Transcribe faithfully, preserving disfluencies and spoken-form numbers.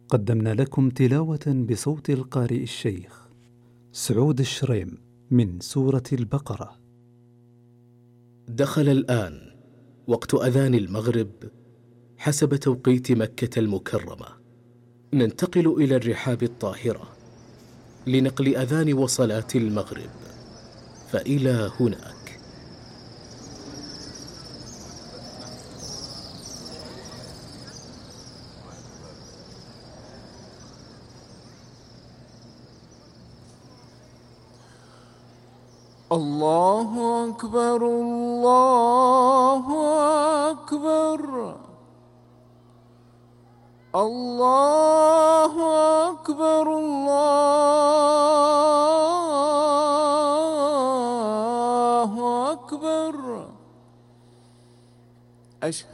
قدمنا لكم تلاوة بصوت القارئ الشيخ سعود الشريم من سورة البقرة. دخل الآن وقت أذان المغرب حسب توقيت مكة المكرمة. ننتقل إلى الرحاب الطاهرة لنقل أذان وصلاة المغرب، فإلى هناك. الله أكبر الله أكبر الله أكبر الله أكبر. أشهد